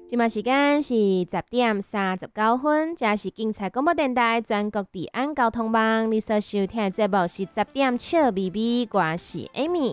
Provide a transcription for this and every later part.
现在时间是10:39，这是警察广播电台全国治安交通网。你所收听的节目是10点笑咪咪，我是 Amy。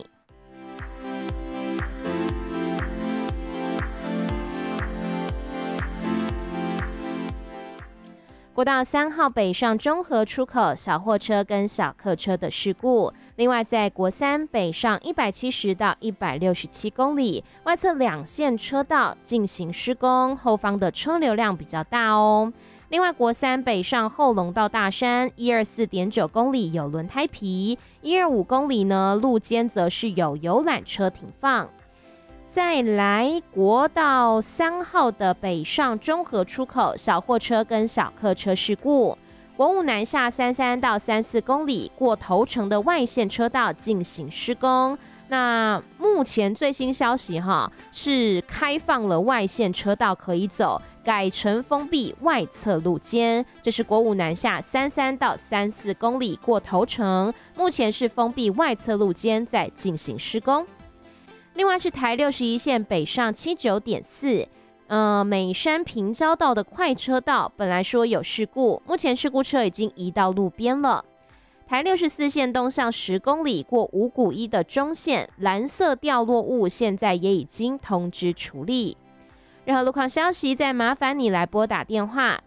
国道3号北上中和出口小货车跟小客车的事故。另外，在国3北上170到167公里，外侧2线车道进行施工，后方的车流量比较大哦。另外，国3北上后龙到大山124.9公里有轮胎皮，125公里呢路肩则是有游览车停放。再来，国道3号的北上中和出口小货车跟小客车事故，国5南下33到34公里过头城的外线车道进行施工。那目前最新消息是开放了外线车道可以走，改成封闭外侧路肩。这是国5南下33到34公里过头城，目前是封闭外侧路肩在进行施工。另外是台61线北上79.4，美山平交道的快车道，本来说有事故，目前事故车已经移到路边了。台64线东向10公里过五股一的中线，蓝色掉落物现在也已经通知处理。任何路况消息，再麻烦你来拨打电话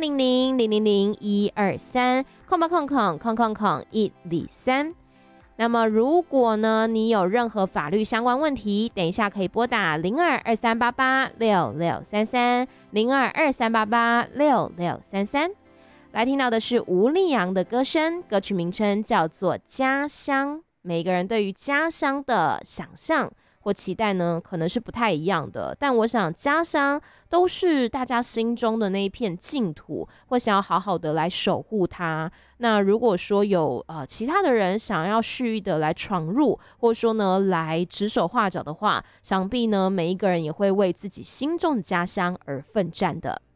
0800-000-123，0800-123。那么如果呢你有任何法律相关问题，等一下可以拨打0223886633，0223886633。来听到的是吴立阳的歌声，歌曲名称叫做《家乡》。每个人对于家乡的想象或期待呢，可能是不太一样的，但我想家乡都是大家心中的那一片净土，会想要好好的来守护它。那如果说有其他的人想要蓄意的来闯入，或者说呢来指手画脚的话，想必呢每一个人也会为自己心中的家乡而奋战的。